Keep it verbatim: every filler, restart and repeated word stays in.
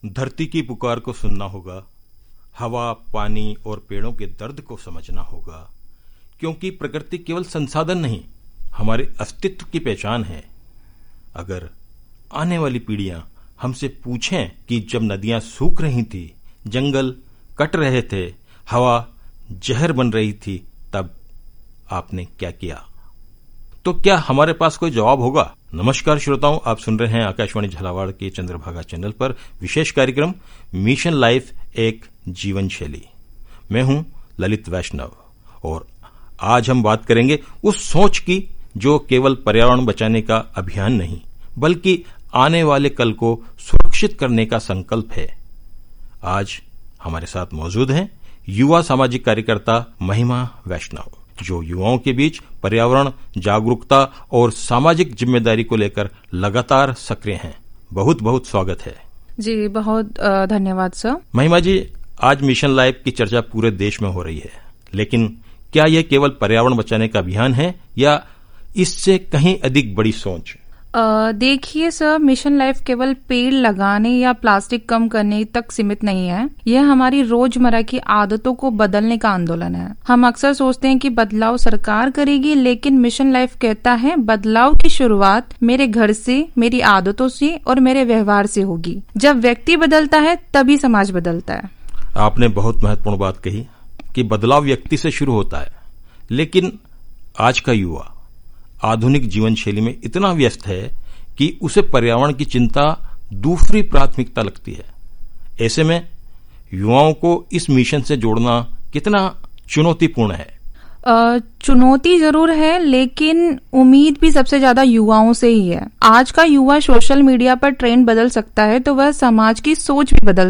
धरती की पुकार को सुनना होगा, हवा, पानी और पेड़ों के दर्द को समझना होगा, क्योंकि प्रकृति केवल संसाधन नहीं, हमारे अस्तित्व की पहचान है। अगर आने वाली पीढ़ियां हमसे पूछें कि जब नदियां सूख रही थी, जंगल कट रहे थे, हवा जहर बन रही थी, तब आपने क्या किया, तो क्या हमारे पास कोई जवाब होगा? नमस्कार श्रोताओं, आप सुन रहे हैं आकाशवाणी झालावाड़ के चंद्रभागा चैनल पर विशेष कार्यक्रम मिशन लाइफ एक जीवन शैली। मैं हूं ललित वैष्णव और आज हम बात करेंगे उस सोच की जो केवल पर्यावरण बचाने का अभियान नहीं, बल्कि आने वाले कल को सुरक्षित करने का संकल्प है। आज हमारे साथ मौजूद हैं युवा सामाजिक कार्यकर्ता महिमा वैष्णव, जो युवाओं के बीच पर्यावरण जागरूकता और सामाजिक जिम्मेदारी को लेकर लगातार सक्रिय हैं। बहुत बहुत स्वागत है जी। बहुत धन्यवाद सर। महिमा जी, आज मिशन लाइफ की चर्चा पूरे देश में हो रही है, लेकिन क्या यह केवल पर्यावरण बचाने का अभियान है या इससे कहीं अधिक बड़ी सोच? देखिए सर, मिशन लाइफ केवल पेड़ लगाने या प्लास्टिक कम करने तक सीमित नहीं है। यह हमारी रोजमर्रा की आदतों को बदलने का आंदोलन है। हम अक्सर सोचते हैं कि बदलाव सरकार करेगी, लेकिन मिशन लाइफ कहता है बदलाव की शुरुआत मेरे घर से, मेरी आदतों से और मेरे व्यवहार से होगी। जब व्यक्ति बदलता है तभी समाज बदलता है। आपने बहुत महत्वपूर्ण बात कही कि बदलाव व्यक्ति से शुरू होता है, लेकिन आज का युवा आधुनिक जीवन शैली में इतना व्यस्त है कि उसे पर्यावरण की चिंता दूसरी प्राथमिकता लगती है। ऐसे में युवाओं को इस मिशन से जोड़ना कितना चुनौतीपूर्ण है? आ, चुनौती जरूर है, लेकिन उम्मीद भी सबसे ज्यादा युवाओं से ही है। आज का युवा सोशल मीडिया पर ट्रेंड बदल सकता है तो वह समाज की सोच भी बदल